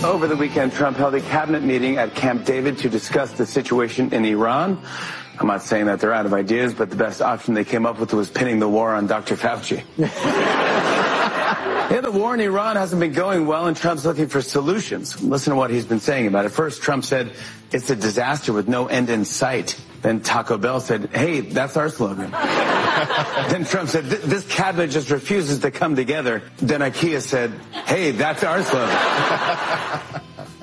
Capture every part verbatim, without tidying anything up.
Over the weekend, Trump held a cabinet meeting at Camp David to discuss the situation in Iran. I'm not saying that they're out of ideas, but the best option they came up with was pinning the war on Doctor Fauci. Yeah, the war in Iran hasn't been going well, and Trump's looking for solutions. Listen to what he's been saying about it. First, Trump said, it's a disaster with no end in sight. Then Taco Bell said, hey, that's our slogan. Then Trump said, this cabinet just refuses to come together. Then IKEA said, hey, that's our slogan. Uh,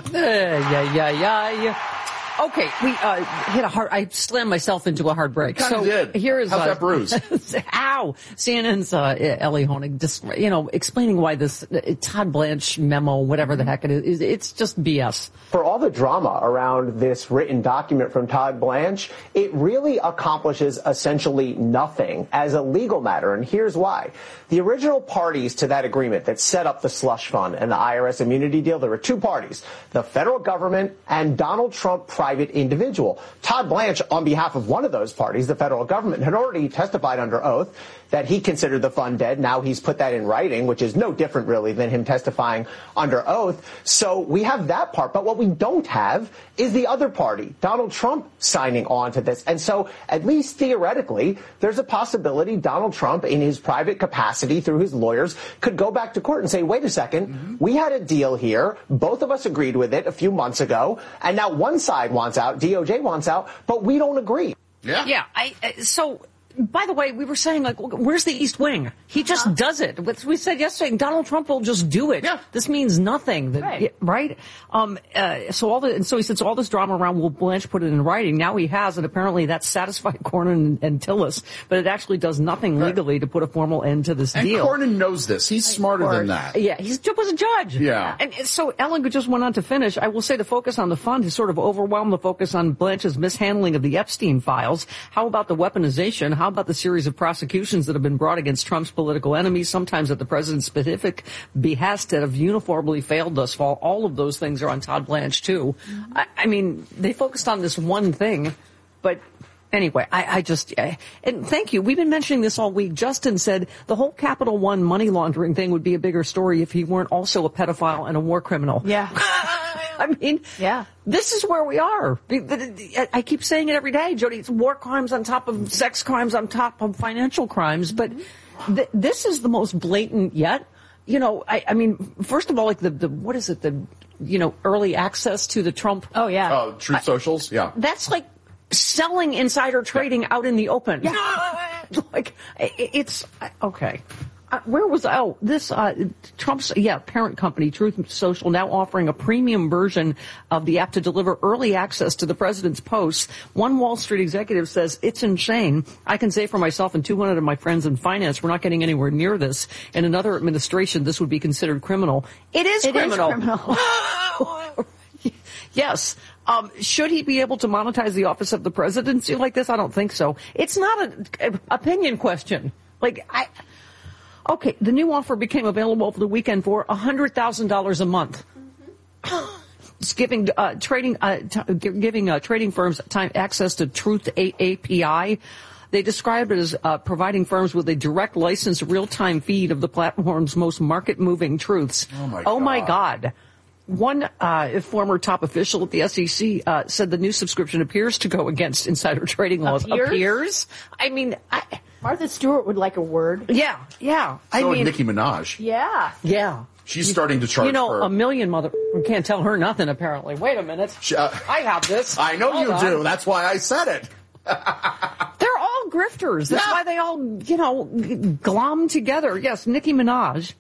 yeah, yeah, yeah, yeah. Okay, we uh, hit a hard. I slammed myself into a hard break. So did. Here is how's uh, that bruise? Ow! C N N's uh, Ellie Honig, just you know, explaining why this uh, Todd Blanche memo, whatever the heck it is, it's just B S. For all the drama around this written document from Todd Blanche, it really accomplishes essentially nothing as a legal matter, and here's why. The original parties to that agreement that set up the slush fund and the I R S immunity deal, there were two parties, the federal government and Donald Trump private individual. Todd Blanche, on behalf of one of those parties, the federal government, had already testified under oath that he considered the fund dead. Now he's put that in writing, which is no different really than him testifying under oath. So we have that part. But what we don't have is the other party, Donald Trump, signing on to this. And so at least theoretically, there's a possibility Donald Trump, in his private capacity through his lawyers, could go back to court and say, wait a second, mm-hmm. we had a deal here. Both of us agreed with it a few months ago. And now one side wants out, D O J wants out, but we don't agree. Yeah. Yeah. I, I, so. By the way, we were saying, like, where's the East Wing? He just uh-huh. does it. We said yesterday, Donald Trump will just do it. Yeah. This means nothing. That, right. right? Um, uh, so all the, and so he said, so all this drama around, will Blanche put it in writing? Now he has, and apparently that's satisfied Cornyn and, and Tillis, but it actually does nothing right. legally to put a formal end to this and deal. And Cornyn knows this. He's smarter or, than that. Yeah, he was a judge. Yeah. And so Ellen just went on to finish. I will say the focus on the fund has sort of overwhelmed the focus on Blanche's mishandling of the Epstein files. How about the weaponization? How about the series of prosecutions that have been brought against Trump's political enemies, sometimes at the president's specific behest, that have uniformly failed thus far? All of those things are on Todd Blanche, too. Mm-hmm. I, I mean, they focused on this one thing, but anyway, I, I just, I, and thank you. We've been mentioning this all week. Justin said the whole Capital One money laundering thing would be a bigger story if he weren't also a pedophile and a war criminal. Yeah. I mean, yeah. This is where we are. I keep saying it every day, Jody. It's war crimes on top of sex crimes on top of financial crimes. But th- this is the most blatant yet. You know, I, I mean, first of all, like the, the, what is it? The, you know, early access to the Trump. Oh, yeah. Oh, Truth Socials. Yeah. That's like selling insider trading out in the open. Yeah. Like, it's, okay. Uh, where was, oh, this, uh, Trump's, yeah, parent company, Truth Social, now offering a premium version of the app to deliver early access to the president's posts. One Wall Street executive says, it's insane. I can say for myself and two hundred of my friends in finance, we're not getting anywhere near this. In another administration, this would be considered criminal. It is it criminal. Is criminal. Yes. Um, should he be able to monetize the office of the presidency like this? I don't think so. It's not an opinion question. Like, I... Okay, the new offer became available over the weekend for one hundred thousand dollars a month. Mm-hmm. It's giving uh, trading uh, t- giving uh, trading firms time access to Truth A P I. They described it as uh, providing firms with a direct licensed real-time feed of the platform's most market-moving truths. Oh, my oh God. my God. One uh, former top official at the S E C uh, said the new subscription appears to go against insider trading laws. Appears? Appears? I mean... I, Martha Stewart would like a word. Yeah, yeah. So I would mean, Nicki Minaj. Yeah. Yeah. She's starting to charge You know, for... a million mother... We can't tell her nothing, apparently. Wait a minute. She, uh, I have this. I know Hold you on. do. That's why I said it. They're all grifters. That's Yeah. why they all, you know, glom together. Yes, Nicki Minaj.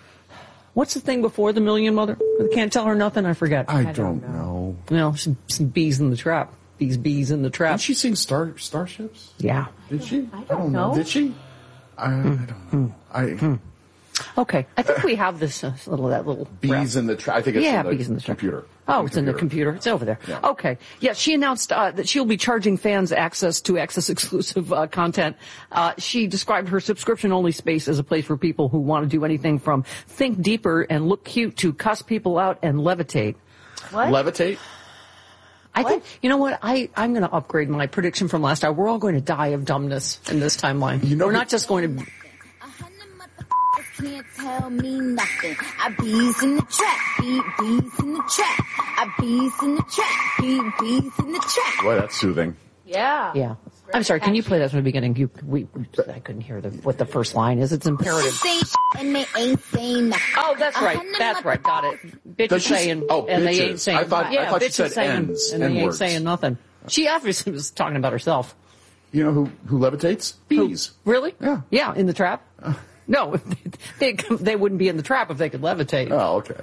What's the thing before the million mother? I can't tell her nothing. I forget. I, I don't, don't know. know. No, some, some bees in the trap. These bees in the trap. Did she sing Star Starships? Yeah. Did she? I don't know. Did she? I, I don't know. I... Okay, I think we have this uh, little that little Bees rep. in the tra- I think it's yeah, in the bees in the tra- computer. Oh, in it's the in the computer. computer. It's over there. Yeah. Okay. Yeah, she announced uh, that she'll be charging fans access to access exclusive uh, content. Uh, she described her subscription-only space as a place for people who want to do anything from think deeper and look cute to cuss people out and levitate. What? Levitate? I What? think, you know what, I, I'm going to upgrade my prediction from last hour. We're all going to die of dumbness in this timeline. You know We're who- not just going to... can't tell me nothing. I bees in the trap, beat bees in the trap. I bees in the trap, beat bees in the trap. Boy, that's soothing. Yeah. Yeah. I'm sorry, can you play that from the beginning? You, we, I couldn't hear the, what the first line is. It's imperative. Say and they ain't saying nothing. Oh, that's right. That's right. Got it. Bitches Does she s- saying, oh, and they bitches. ain't saying, I thought- I yeah, thought she bitches said saying, ends, and they ain't N-words. saying nothing. She obviously was talking about herself. You know who, who levitates? Bees. Really? Yeah. Yeah, in the trap? No, they, they wouldn't be in the trap if they could levitate. Oh, okay.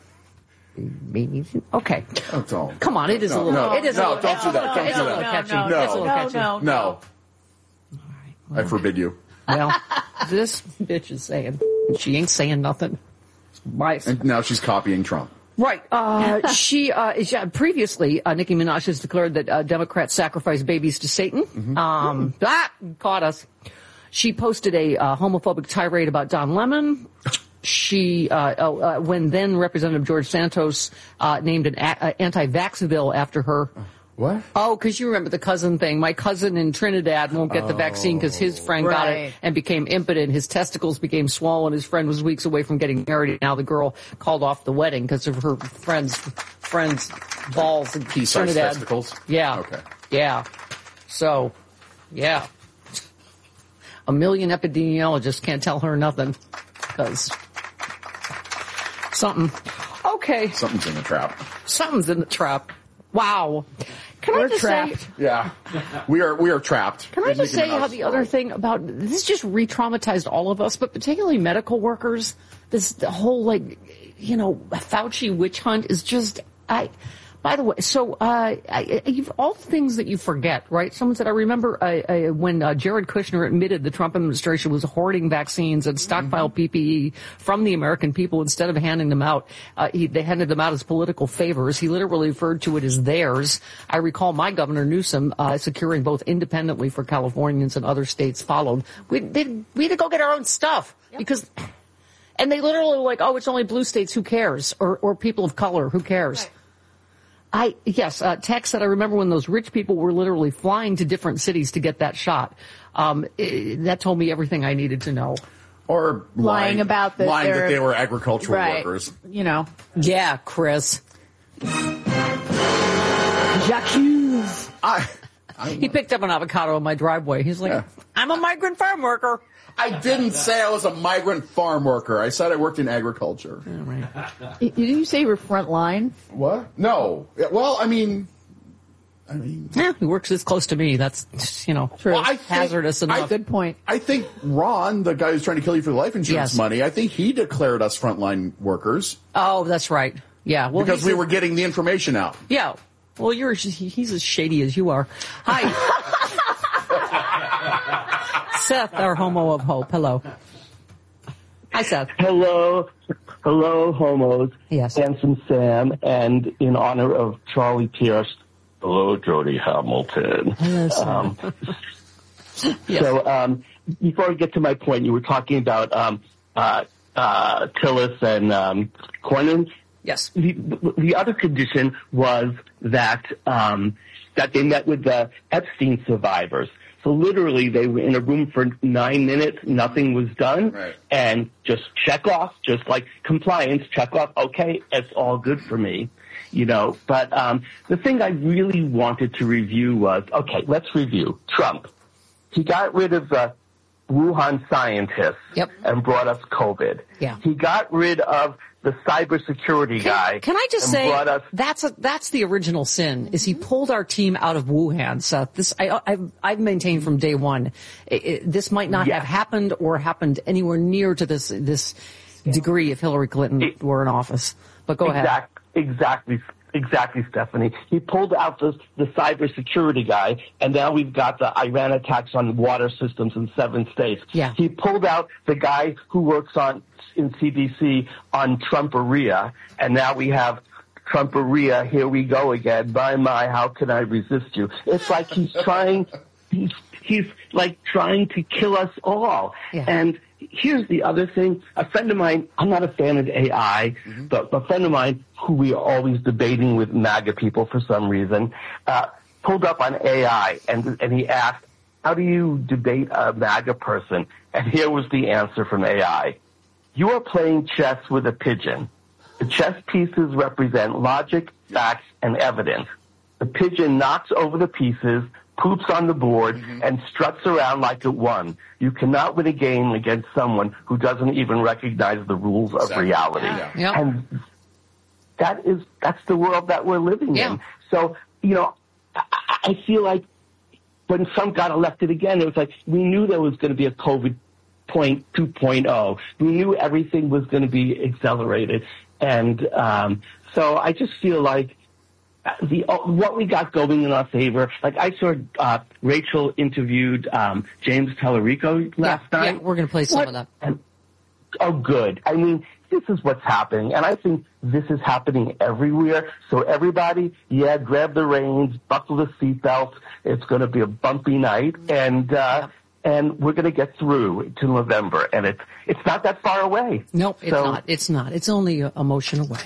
Maybe. Okay. Oh, don't. Come on, it is No, a little, no, it is no, a little, don't it's do a that. little, Don't it's do a little that. catchy. No, no, It's a little no, catchy. no. No. I forbid you. Well, this bitch is saying, she ain't saying nothing. Right. And now she's copying Trump. Right. Uh, she, uh, is, yeah, previously, uh, Nicki Minaj has declared that, uh, Democrats sacrifice babies to Satan. Mm-hmm. Um, ah, caught us. She posted a, uh, homophobic tirade about Don Lemon. She, uh, oh, uh, when then Representative George Santos, uh, named an a- uh, anti-vax bill after her. What? Oh, because you remember the cousin thing. My cousin in Trinidad won't get the vaccine because his friend got it Right. and became impotent. His testicles became swollen. His friend was weeks away from getting married. Now the girl called off the wedding because of her friend's friend's balls in Pea-sized Trinidad. testicles? Yeah. Okay. Yeah. So, yeah. A million epidemiologists can't tell her nothing because something. Okay. Something's in the trap. Something's in the trap. Wow. Can We're I just trapped. say? Yeah. We are we are trapped. Can I in just Nicki say how Minaj's the other world. thing about this just re-traumatized all of us, but particularly medical workers. This the whole like, you know, Fauci witch hunt is just I. By the way, so uh, I, you've, all the things that you forget, right? Someone said, I remember uh, uh, when uh, Jared Kushner admitted the Trump administration was hoarding vaccines and stockpile P P E from the American people instead of handing them out. Uh, he, they handed them out as political favors. He literally referred to it as theirs. I recall my governor Newsom uh, securing both independently for Californians and other states followed. We, they, we had to go get our own stuff because, and they literally were like, oh, it's only blue states, who cares? Or, or people of color, who cares? Right. I, yes, uh, Tex said, I remember when those rich people were literally flying to different cities to get that shot. Um, it, that told me everything I needed to know. Or lying, Lying about that lying that they're- they were agricultural Right. workers. You know. Yeah, Chris. Jacques. I, I, He picked up an avocado in my driveway. He's like, Yeah. I'm a migrant farm worker. I didn't say I was a migrant farm worker. I said I worked in agriculture. Didn't you say you were front line? What? No. Yeah, well, I mean, I mean, Yeah, he works this close to me. That's, you know, True. Well, I think- hazardous I- enough. Good point. I think Ron, the guy who's trying to kill you for the life insurance Yes. money, I think he declared us frontline workers Oh, that's right. Yeah. Well, because he's we a- were getting the information out. Yeah. Well, you're, he's as shady as you are. Hi. Seth, our homo of hope. Hello. Hi, Seth. Hello, hello, homos. Yes. Handsome Sam, and in honor of Charlie Pierce, hello, Jody Hamilton. Hello, Seth. Um, Yes. So, um, before I get to my point, you were talking about um, uh, uh, Tillis and um, Cornyn. Yes. The, the other condition was that um, that they met with the Epstein survivors. So literally, they were in a room for nine minutes, nothing was done, Right. and just check off, just like compliance, check off, okay, it's all good for me, you know. But um, the thing I really wanted to review was, okay, let's review. Trump. He got rid of the Wuhan scientists Yep. and brought us COVID. Yeah. He got rid of the cybersecurity guy. Can, can I just and say brought us that's a, that's the original sin? Is he pulled our team out of Wuhan, Seth? This I, I've I've maintained from day one. It, it, this might not Yes. have happened or happened anywhere near to this this degree if Hillary Clinton It- were in office. But go ahead. Exact, exactly, exactly, Stephanie. He pulled out the, the cybersecurity guy, and now we've got the Iran attacks on water systems in seven states. Yeah. He pulled out the guy who works on in C D C on Trumperia, and now we have Trumperia. Here we go again. My, my, how can I resist you? It's like he's trying, he's, he's like trying to kill us all. Yeah. And here's the other thing. A friend of mine, I'm not a fan of A I, Mm-hmm. but a friend of mine who we are always debating with MAGA people for some reason, uh, pulled up on A I and, and he asked, how do you debate a MAGA person? And here was the answer from A I. you are playing chess with a pigeon. The chess pieces represent logic, facts, and evidence. The pigeon knocks over the pieces, poops on the board, mm-hmm. and struts around like it won. You cannot win a game against someone who doesn't even recognize the rules exactly. of reality. Yeah. Yep. And that is, that's the world that we're living yeah. in. So, you know, I, I feel like when Trump got elected again, it was like we knew there was going to be a COVID point two point oh. We knew everything was going to be accelerated. And um, so I just feel like the what we got going in our favor, like I saw uh, Rachel interviewed um, James Tallarico last yeah, night. Yeah, we're going to play some what, of that. And, oh, good. I mean, this is what's happening, and I think this is happening everywhere. So everybody, yeah, grab the reins, buckle the seatbelts. It's going to be a bumpy night, and uh, yeah. and we're going to get through to November, and it's it's not that far away. No, it's so, not. It's not. It's only a, a motion away.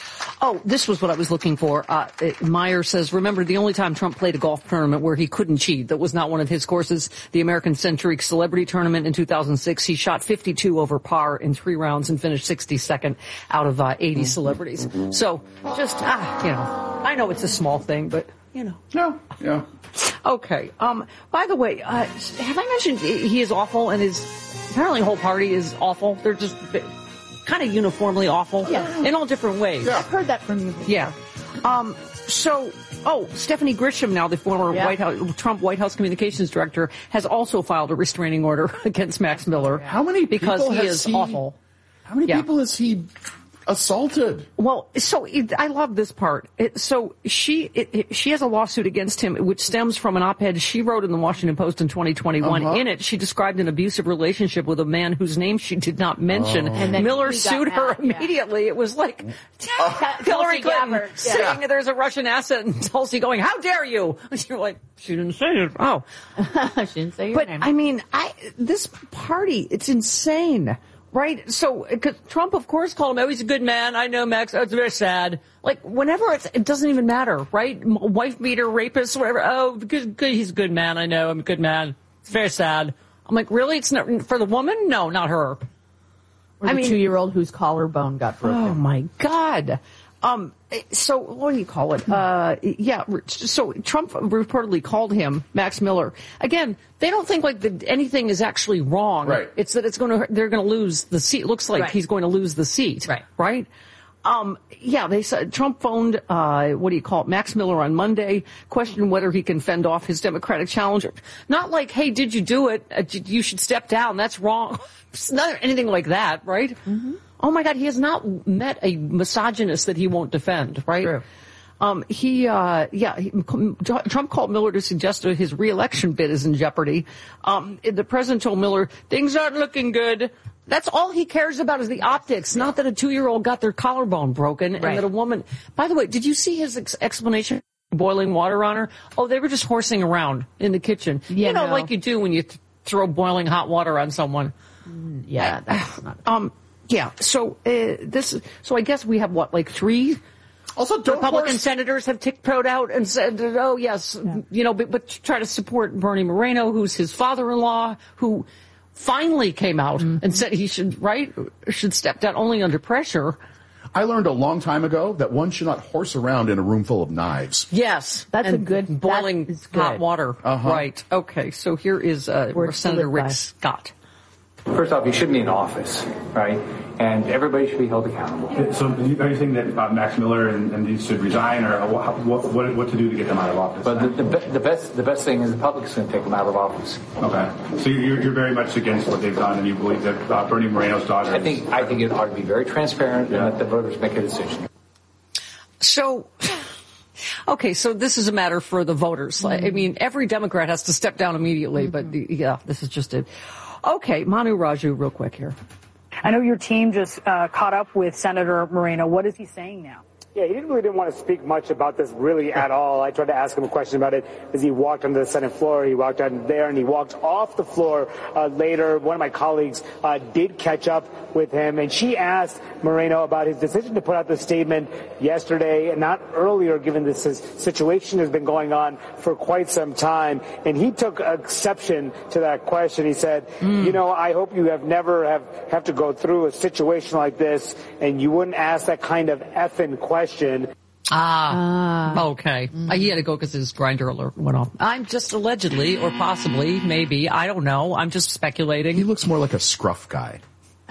Oh, this was what I was looking for. Uh, it, Meyer says, remember the only time Trump played a golf tournament where he couldn't cheat, that was not one of his courses, the American Century Celebrity Tournament in two thousand six. He shot fifty-two over par in three rounds and finished sixty-second out of uh, eighty celebrities. So just, ah, you know, I know it's a small thing, but, you know. No, yeah. Okay. Um, by the way, uh, have I mentioned he is awful and his, apparently whole party is awful? They're just kind of uniformly awful yeah. in all different ways. Yeah. I've heard that from you. Yeah. Um, so, oh, Stephanie Grisham, now the former yeah. White House, Trump White House communications director, has also filed a restraining order against Max Miller. How many people because he has is he, awful. How many yeah. people has he assaulted? Well, so it, I love this part. It, so she it, it, she has a lawsuit against him, which stems from an op-ed she wrote in the Washington Post in twenty twenty-one. Uh-huh. In it, she described an abusive relationship with a man whose name she did not mention. Oh. And then Miller sued her mad, Yeah. immediately. It was like uh, Hillary Clinton yeah. saying there's a Russian asset, and Tulsi going, "How dare you?" And you're like, she didn't say it. Oh, she didn't say your but name. I mean, I this party, it's insane. Right, so cause Trump, of course, called him, oh, he's a good man. I know, Max. Oh, it's very sad. Like, whenever it's, it doesn't even matter, right? Wife beater, rapist, whatever. Oh, good, good, he's a good man. I know, I'm a good man. It's very sad. I'm like, really? It's not for the woman? No, not her. Or I the mean, two-year-old whose collarbone got broken. Oh my God. Um, so what do you call it? Uh, yeah. So Trump reportedly called him Max Miller. Again, they don't think like that anything is actually wrong. Right. It's that it's going to, they're going to lose the seat. It looks like right. he's going to lose the seat. Right. Right. Um, yeah, they said Trump phoned, uh, what do you call it? Max Miller on Monday, questioned whether he can fend off his Democratic challenger. Not like, hey, did you do it? Uh, you should step down. That's wrong. It's not anything like that. Right. Mm-hmm. Oh my God, he has not met a misogynist that he won't defend, right? True. Um, he, uh, yeah, he, Trump called Miller to suggest that his reelection bid is in jeopardy. Um, the president told Miller, things aren't looking good. That's all he cares about is the optics, not that a two-year-old got their collarbone broken and right. that a woman, by the way, did you see his ex- explanation? Boiling water on her? Oh, they were just horsing around in the kitchen. Yeah, you know, no. like you do when you th- throw boiling hot water on someone. Mm, yeah, that's not. Um, Yeah, so uh, this. So I guess we have what, like three also don't Republican horse- senators have tiptoed out and said, "Oh yes, yeah. you know," but, but try to support Bernie Moreno, who's his father-in-law, who finally came out mm-hmm. and said he should right should step down only under pressure. I learned a long time ago that one should not horse around in a room full of knives. Yes, that's and a good boiling that is good. hot water. Uh-huh. Right. Okay. So here is uh, Senator Rick Scott. First off, he shouldn't be in office, right? And everybody should be held accountable. So are you saying that uh, Max Miller and, and these should resign, or what, what, what to do to get them out of office? But the, the, the best the best thing is the public's going to take them out of office. Okay. So you're, you're very much against what they've done, and you believe that uh, Bernie Moreno's daughter... I think, I think it ought to be very transparent yeah. and let the voters make a decision. So... Okay, so this is a matter for the voters. Mm-hmm. I mean, every Democrat has to step down immediately, mm-hmm. but yeah, this is just it. Okay, Manu Raju, real quick here. I know your team just uh, caught up with Senator Moreno. What is he saying now? Yeah, he didn't really didn't want to speak much about this really at all. I tried to ask him a question about it as he walked onto the Senate floor. He walked out there and he walked off the floor uh, later. One of my colleagues uh, did catch up with him, and she asked Moreno about his decision to put out this statement yesterday and not earlier, given this situation has been going on for quite some time. And he took exception to that question. He said, mm. you know, I hope you have never have, have to go through a situation like this, and you wouldn't ask that kind of effing question. Ah, ah, okay. Mm-hmm. Uh, he had to go because his grinder alert went off. I'm just allegedly, or possibly, maybe, I don't know. I'm just speculating. He looks more like a scruff guy.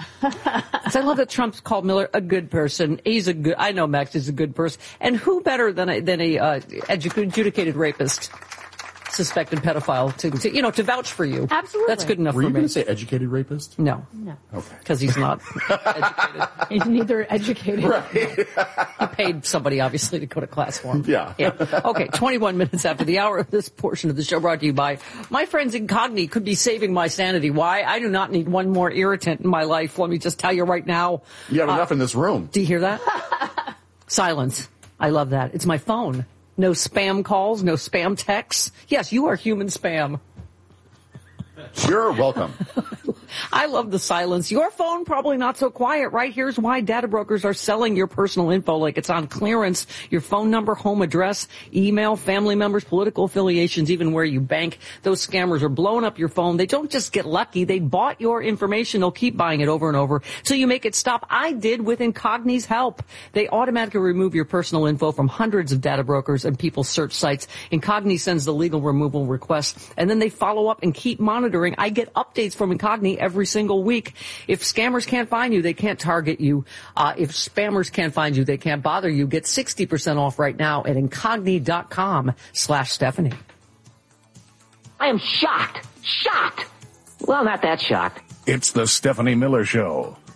I love that Trump's called Miller a good person. He's a good, I know Max is a good person. And who better than a, than a uh, adjudicated rapist, suspected pedophile, to, to, you know, to vouch for you. Absolutely. That's good enough Were for me. Were you going to say educated rapist? No. No. Okay. Because he's not educated. He's neither educated. Right. He paid somebody, obviously, to go to class for him. Yeah. yeah. Okay, twenty-one minutes after the hour of this portion of the show brought to you by my friends Incogni could be saving my sanity. Why? I do not need one more irritant in my life. Let me just tell you right now. You have uh, enough in this room. Do you hear that? Silence. I love that. It's my phone. No spam calls, no spam texts. Yes, you are human spam. You're welcome. I love the silence. Your phone probably not so quiet, right? Here's why data brokers are selling your personal info like it's on clearance. Your phone number, home address, email, family members, political affiliations, even where you bank. Those scammers are blowing up your phone. They don't just get lucky. They bought your information. They'll keep buying it over and over. So you make it stop. I did with Incogni's help. They automatically remove your personal info from hundreds of data brokers and people's search sites. Incogni sends the legal removal request, and then they follow up and keep monitoring. I get updates from Incogni every single week. If scammers can't find you, they can't target you. Uh, if spammers can't find you, they can't bother you. Get sixty percent off right now at Incogni.com slash Stephanie. I am shocked. Shocked. Well, not that shocked. It's the Stephanie Miller Show.